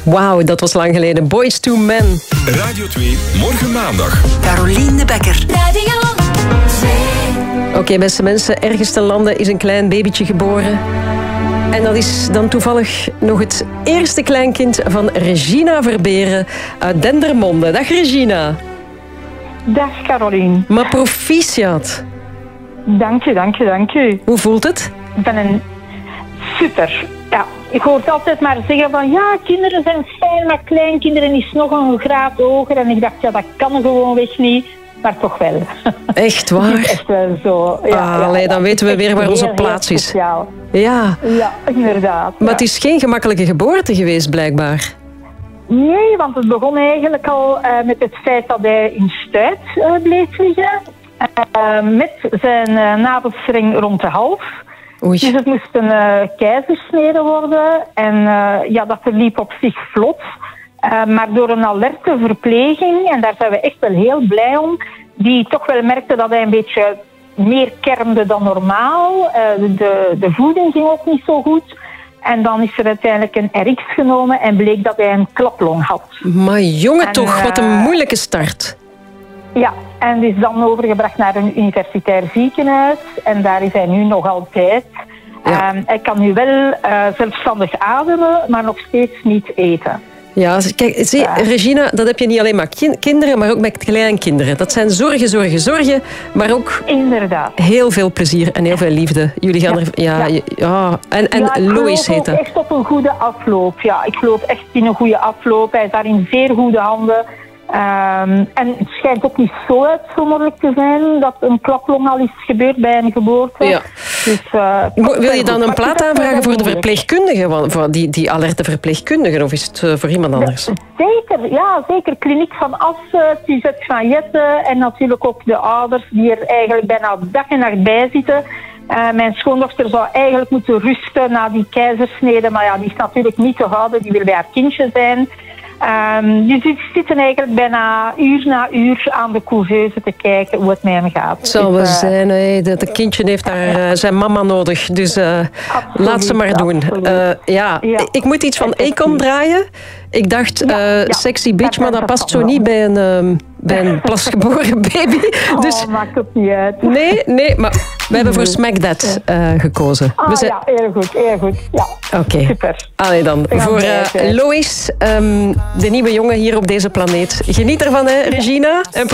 Wauw, dat was lang geleden. Boyz II Men. Radio 2, morgen maandag. Carolien de Bekker. Radio 2. Oké, beste mensen, ergens ten lande is een klein babytje geboren. En dat is dan toevallig nog het eerste kleinkind van Regina Verberen uit Dendermonde. Dag Regina. Dag Carolien. Maar proficiat. Dank je. Hoe voelt het? Ik ben een super. Ja, ik hoor altijd maar zeggen van ja, kinderen zijn fijn, maar kleinkinderen is nog een graad hoger. En ik dacht, ja, dat kan gewoonweg niet, maar toch wel. Echt waar? Het is echt wel zo. Ja, dan weten we weer waar onze plaats is. Speciaal. Ja, Inderdaad. maar het is geen gemakkelijke geboorte geweest, blijkbaar. Nee, want het begon eigenlijk al met het feit dat hij in stuit bleef liggen. Met zijn navelstreng rond de hals. Oei. Dus het moest een keizersnede worden. En dat verliep op zich vlot. Maar door een alerte verpleging, en daar zijn we echt wel heel blij om, die toch wel merkte dat hij een beetje meer kermde dan normaal. De voeding ging ook niet zo goed. En dan is er uiteindelijk een RX genomen en bleek dat hij een klaplong had. Maar jongen toch, wat een moeilijke start. Ja, en is dan overgebracht naar een universitair ziekenhuis. En daar is hij nu nog altijd. Ja. Hij kan nu wel zelfstandig ademen, maar nog steeds niet eten. Ja, kijk, zie, Regina, dat heb je niet alleen maar kinderen, maar ook met kleinkinderen. Dat zijn zorgen, maar ook inderdaad heel veel plezier en heel veel liefde. Jullie gaan En Lois heet dat. Ik geloof echt op een goede afloop. Ja, ik geloof echt in een goede afloop. Hij is daar in zeer goede handen. En het schijnt ook niet zo uitzonderlijk te zijn dat een klaplong al is gebeurd bij een geboorte. Ja. Dus, wil je dan een plaat aanvragen voor de verpleegkundigen, voor die alerte verpleegkundigen, of is het voor iemand anders? Zeker. Kliniek van Assen, Suzette van Jetten en natuurlijk ook de ouders die er eigenlijk bijna dag en nacht bij zitten. Mijn schoondochter zou eigenlijk moeten rusten na die keizersnede, maar ja, die is natuurlijk niet te houden, die wil bij haar kindje zijn. Dus die zitten eigenlijk bijna uur na uur aan de couveuse te kijken hoe het met hem gaat. Het zal wel zijn, dat kindje heeft daar zijn mama nodig, dus laat ze maar doen. Ik moet iets van Akon draaien. Ik dacht Sexy Bitch, maar dat past zo niet bij een pasgeboren baby. Dus, maakt het niet uit. Nee, maar we hebben voor Smack That gekozen. Heel goed. Ja. Oké. Super. Allee dan, voor Lois, de nieuwe jongen hier op deze planeet. Geniet ervan, hè, Regina. En